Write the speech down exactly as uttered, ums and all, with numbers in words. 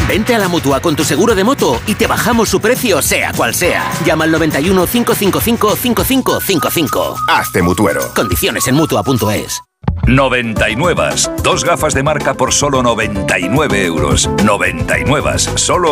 Vente a la Mutua con tu seguro de moto y te bajamos su precio, sea cual sea. Llama al noventa y uno, cinco cinco cinco, cinco cinco cinco cinco. Hazte mutuero. Condiciones en mutua punto es. noventa y nueve. Dos gafas de marca por solo noventa y nueve euros. noventa y nueve. Solo